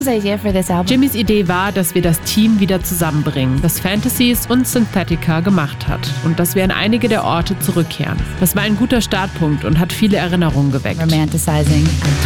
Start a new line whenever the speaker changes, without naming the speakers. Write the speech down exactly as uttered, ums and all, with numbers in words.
idea for this album?
Jimmys Idee war, dass wir das Team wieder zusammenbringen, das Fantasies und Synthetica gemacht hat und dass wir an einige der Orte zurückkehren. Das war ein guter Startpunkt und hat viele Erinnerungen geweckt.
Romanticizing